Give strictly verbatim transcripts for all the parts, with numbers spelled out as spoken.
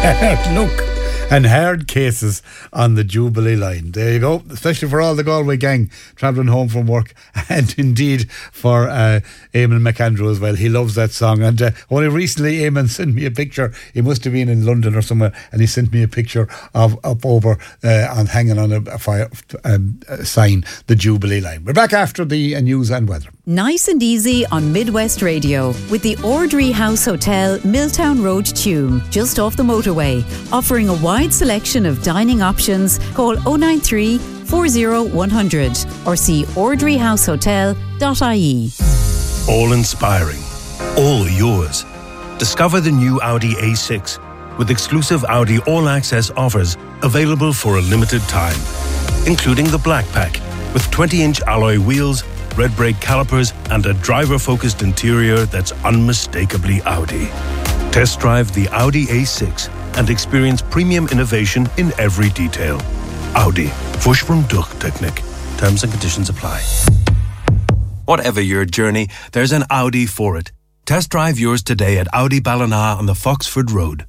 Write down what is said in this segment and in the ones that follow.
Look, and hard cases on the Jubilee line. There you go, especially for all the Galway gang travelling home from work, and indeed for uh, Eamon McAndrew as well. He loves that song, and uh, only recently Eamon sent me a picture. He must have been in London or somewhere, and he sent me a picture of up over uh, on hanging on a, a fire um, a sign, the Jubilee line. We're back after the uh, news and weather. Nice and easy on Midwest Radio with the Ordry House Hotel, Milltown Road, Tuam, just off the motorway, offering a wide selection of dining options. Call oh nine three, four oh one hundred or see ordry house hotel dot I E. All inspiring, all yours. Discover the new Audi A six with exclusive Audi All Access offers available for a limited time, including the Black Pack with twenty-inch alloy wheels, red brake calipers and a driver-focused interior that's unmistakably Audi. Test drive the Audi A six and experience premium innovation in every detail. Audi. Vorsprung durch Technik. Terms and conditions apply. Whatever your journey, there's an Audi for it. Test drive yours today at Audi Ballina on the Foxford Road.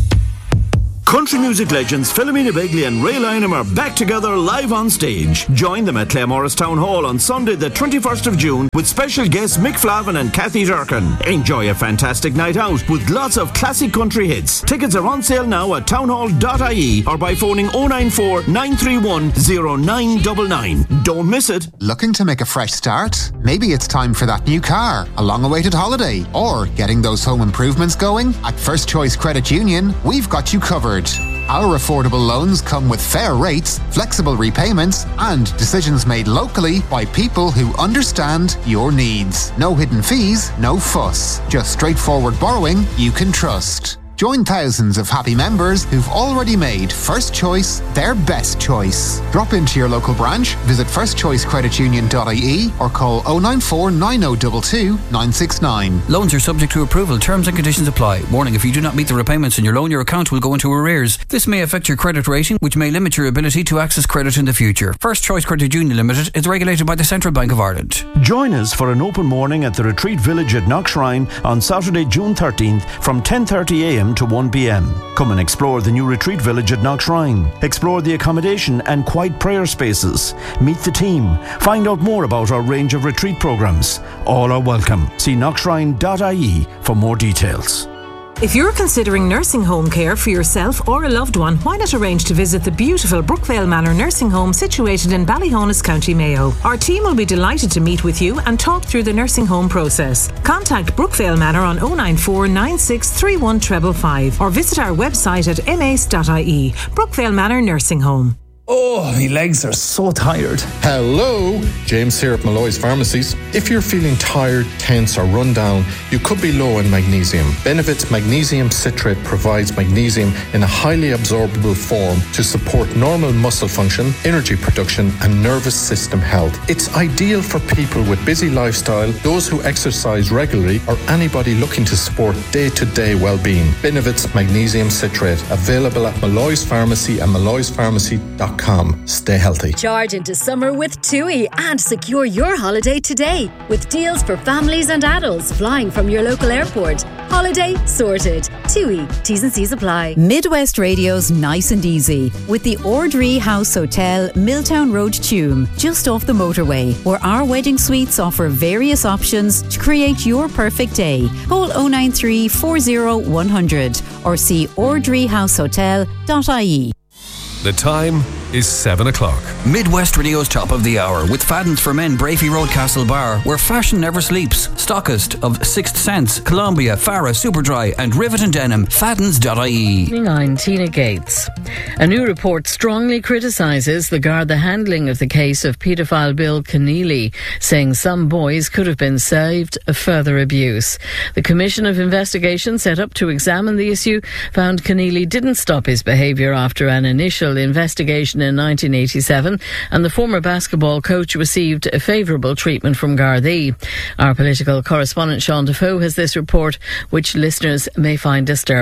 Country music legends Philomena Begley and Ray Lynham are back together live on stage. Join them at Claremorris Town Hall on Sunday the twenty-first of June with special guests Mick Flavin and Kathy Durkin. Enjoy a fantastic night out with lots of classic country hits. Tickets are on sale now at townhall dot I E or by phoning oh nine four, nine three one, oh nine nine nine. Don't miss it. Looking to make a fresh start? Maybe it's time for that new car, a long-awaited holiday, or getting those home improvements going? At First Choice Credit Union, we've got you covered. Our affordable loans come with fair rates, flexible repayments, and decisions made locally by people who understand your needs. No hidden fees, no fuss. Just straightforward borrowing you can trust. Join thousands of happy members who've already made First Choice their best choice. Drop into your local branch, visit first choice credit union dot I E or call oh nine four, nine oh two two, nine six nine. Loans are subject to approval. Terms and conditions apply. Warning, if you do not meet the repayments in your loan, your account will go into arrears. This may affect your credit rating, which may limit your ability to access credit in the future. First Choice Credit Union Limited is regulated by the Central Bank of Ireland. Join us for an open morning at the Retreat Village at Knockshrine on Saturday, June thirteenth from ten thirty a m to one p m. Come and explore the new Retreat Village at Knockshrine. Explore the accommodation and quiet prayer spaces. Meet the team. Find out more about our range of retreat programs. All are welcome. See knockshrine dot I E for more details. If you're considering nursing home care for yourself or a loved one, why not arrange to visit the beautiful Brookvale Manor Nursing Home situated in Ballyhonus, County Mayo. Our team will be delighted to meet with you and talk through the nursing home process. Contact Brookvale Manor on oh nine four, nine six three one five five five or visit our website at m a c e dot I E. Brookvale Manor Nursing Home. Oh, my legs are so tired. Hello, James here at Malloy's Pharmacies. If you're feeling tired, tense or run down, you could be low in magnesium. Benefit's magnesium citrate provides magnesium in a highly absorbable form to support normal muscle function, energy production and nervous system health. It's ideal for people with busy lifestyle, those who exercise regularly or anybody looking to support day-to-day well-being. Benefit's magnesium citrate, available at Malloy's Pharmacy and malloys pharmacy dot com. Stay healthy. Charge into summer with TUI and secure your holiday today with deals for families and adults flying from your local airport. Holiday sorted. TUI. T's and C's apply. Midwest Radio's Nice and Easy with the Ordry House Hotel, Milltown Road, Tuam, just off the motorway, where our wedding suites offer various options to create your perfect day. Call oh nine three, four oh one hundred or see ordry house hotel dot I E. The time is seven o'clock. Midwest Radio's top of the hour with Fadden's for Men, Brafey Road, Castle Bar, where fashion never sleeps. Stockist of Sixth Sense, Columbia, Farah, Superdry and Rivet and Denim. Faddens dot I E. I'm Tina Gates. A new report strongly criticises the Garda handling of the case of paedophile Bill Keneally, saying some boys could have been saved of further abuse. The Commission of Investigation set up to examine the issue found Keneally didn't stop his behaviour after an initial investigation in nineteen eighty-seven, and the former basketball coach received a favourable treatment from Gardaí. Our political correspondent Sean Defoe has this report, which listeners may find disturbing.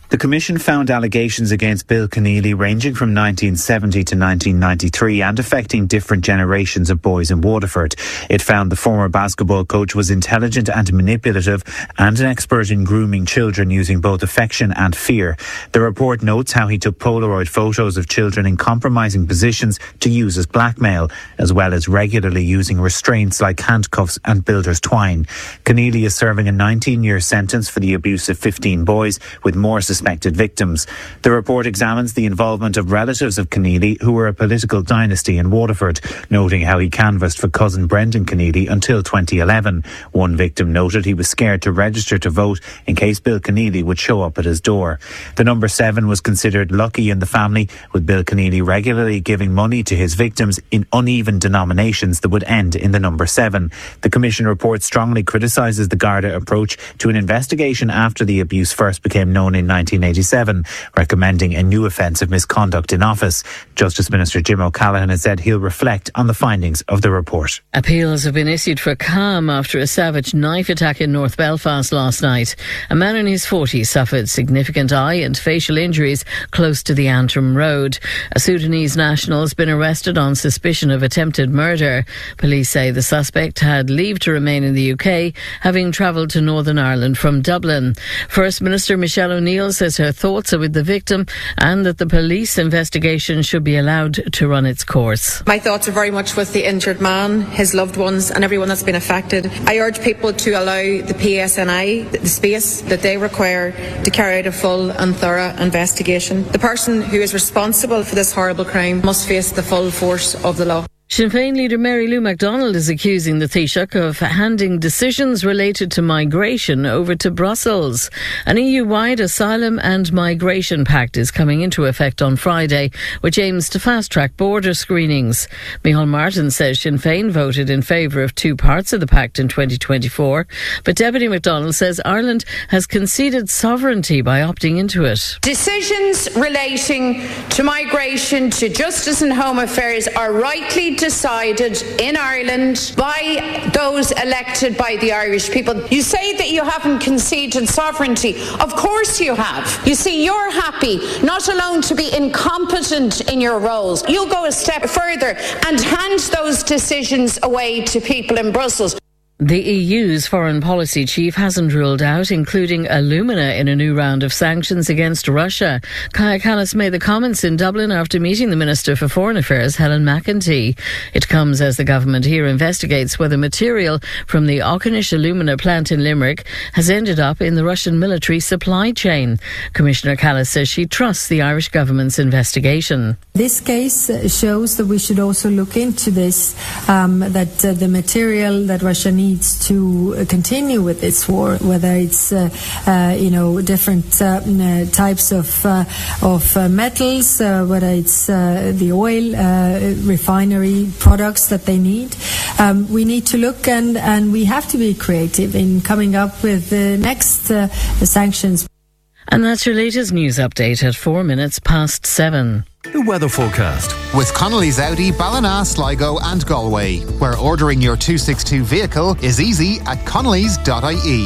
The Commission found allegations against Bill Keneally ranging from nineteen seventy to nineteen ninety-three and affecting different generations of boys in Waterford. It found the former basketball coach was intelligent and manipulative and an expert in grooming children using both affection and fear. The report notes how he took Polaroid photos of children in compromising positions to use as blackmail, as well as regularly using restraints like handcuffs and builder's twine. Keneally is serving a nineteen-year sentence for the abuse of fifteen boys, with more suspected victims. The report examines the involvement of relatives of Keneally, who were a political dynasty in Waterford, noting how he canvassed for cousin Brendan Keneally until twenty eleven. One victim noted he was scared to register to vote in case Bill Keneally would show up at his door. The number seven was considered lucky in the family, with Bill Keneally regularly giving money to his victims in uneven denominations that would end in the number seven. The Commission report strongly criticises the Garda approach to an investigation after the abuse first became known in nineteen eighty-seven, recommending a new offence of misconduct in office. Justice Minister Jim O'Callaghan has said he'll reflect on the findings of the report. Appeals have been issued for calm after a savage knife attack in North Belfast last night. A man in his forties suffered significant eye and facial injuries close to the Antrim Road. A Sudanese national has been arrested on suspicion of attempted murder. Police say the suspect had leave to remain in the U K, having travelled to Northern Ireland from Dublin. First Minister Michelle O'Neill says her thoughts are with the victim and that the police investigation should be allowed to run its course. My thoughts are very much with the injured man, his loved ones and everyone that's been affected. I urge people to allow the P S N I the space that they require to carry out a full and thorough investigation. The person who is responsible for this horrible crime must face the full force of the law. Sinn Féin leader Mary Lou MacDonald is accusing the Taoiseach of handing decisions related to migration over to Brussels. An E U-wide asylum and migration pact is coming into effect on Friday, which aims to fast-track border screenings. Micheál Martin says Sinn Féin voted in favour of two parts of the pact in twenty twenty-four, but Deputy MacDonald says Ireland has conceded sovereignty by opting into it. Decisions relating to migration, to justice and home affairs are rightly decided in Ireland by those elected by the Irish people. You say that you haven't conceded sovereignty. Of course you have. You see, you're happy not alone to be incompetent in your roles. You'll go a step further and hand those decisions away to people in Brussels. The E U's foreign policy chief hasn't ruled out including Illumina in a new round of sanctions against Russia. Kaja Kallas made the comments in Dublin after meeting the Minister for Foreign Affairs, Helen McEntee. It comes as the government here investigates whether material from the Auchinish Illumina plant in Limerick has ended up in the Russian military supply chain. Commissioner Kallas says she trusts the Irish government's investigation. This case shows that we should also look into this, um, that uh, the material that Russia needs to continue with its war, whether it's uh, uh, you know different uh, uh, types of uh, of uh, metals, uh, whether it's uh, the oil uh, refinery products that they need. Um, we need to look and and we have to be creative in coming up with the next uh, sanctions. And that's your latest news update at four minutes past seven. The weather forecast. With Connolly's Audi, Ballina, Sligo and Galway, where ordering your two sixty-two vehicle is easy at connellys dot I E.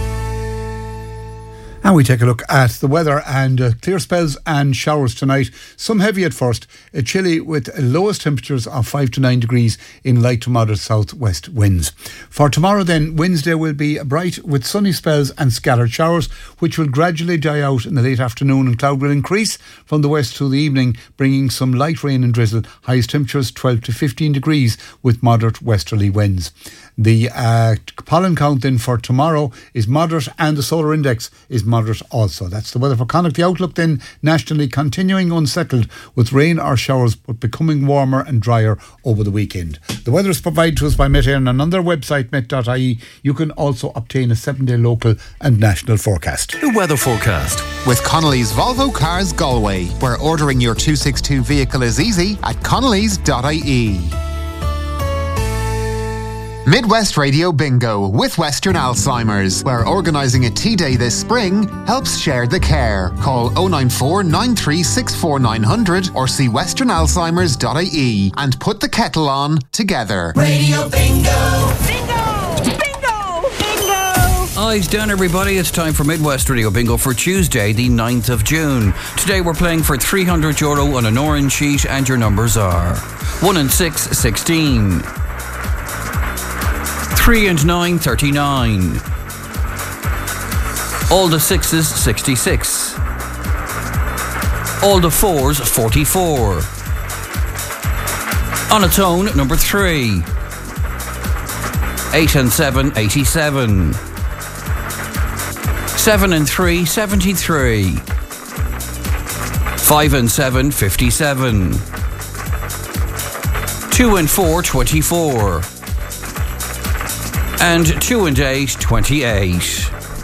And we take a look at the weather and uh, clear spells and showers tonight. Some heavy at first, uh, chilly with lowest temperatures of five to nine degrees in light to moderate southwest winds. For tomorrow then, Wednesday will be bright with sunny spells and scattered showers, which will gradually die out in the late afternoon, and cloud will increase from the west through the evening, bringing some light rain and drizzle. Highest temperatures twelve to fifteen degrees with moderate westerly winds. The uh, pollen count then for tomorrow is moderate, and the solar index is moderate also. That's the weather for Connacht. The outlook then nationally continuing unsettled with rain or showers, but becoming warmer and drier over the weekend. The weather is provided to us by Met Éireann, and on their website met dot I E you can also obtain a seven day local and national forecast. The weather forecast. With Connolly's Volvo Cars Galway, where ordering your two sixty-two vehicle is easy at connellys dot I E. Midwest Radio Bingo with Western Alzheimer's, where organising a tea day this spring helps share the care. Call oh nine four, nine three six four, nine hundred or see western alzheimers dot I E and put the kettle on together. Radio Bingo! Bingo! Bingo! Bingo! Oh Ties down, everybody. It's time for Midwest Radio Bingo for Tuesday, the ninth of June. Today we're playing for three hundred euro on an orange sheet, and your numbers are one and six, sixteen. three and nine, thirty-nine. All the sixes, sixty-six. All the fours, forty-four. On its own, number three. Eight and seven, eighty-seven. Seven and three, seventy-three. Five and seven, fifty-seven. Two and four, twenty-four. And two and eight, twenty-eight.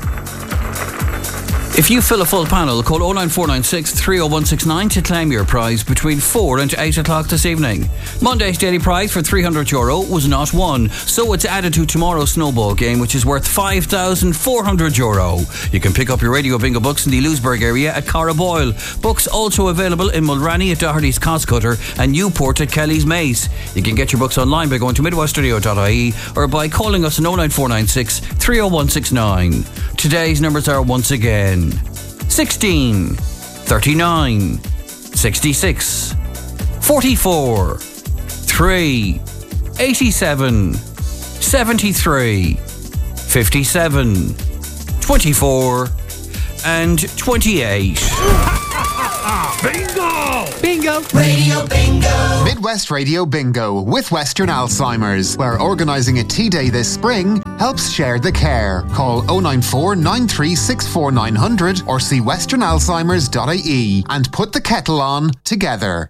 If you fill a full panel, call oh nine four nine six, three oh one six nine to claim your prize between four and eight o'clock this evening. Monday's daily prize for three hundred euro was not won, so it's added to tomorrow's snowball game, which is worth five thousand four hundred euro. You can pick up your Radio Bingo books in the Lewisburg area at Carraboyle. Books also available in Mulranny at Doherty's Coscutter and Newport at Kelly's Mace. You can get your books online by going to midwestradio dot I E or by calling us on oh nine four nine six, three oh one six nine. Today's numbers are once again sixteen, thirty-nine, sixty-six, forty-four, three, eighty-seven, seventy-three, fifty-seven, twenty-four, and twenty-eight. Bingo! Bingo! Radio Bingo! Midwest Radio Bingo with Western Alzheimer's, where organising a tea day this spring helps share the care. Call oh nine four, nine three six four, nine hundred or see western alzheimers dot I E and put the kettle on together.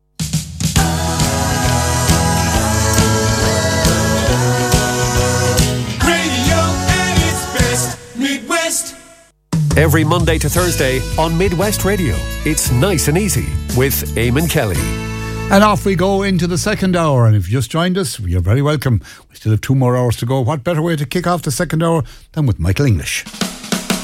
Radio at its best, Midwest. Every Monday to Thursday on Midwest Radio, it's Nice and Easy with Eamon Kelly. And off we go into the second hour. And if you just joined us, you're very welcome. We still have two more hours to go. What better way to kick off the second hour than with Michael English?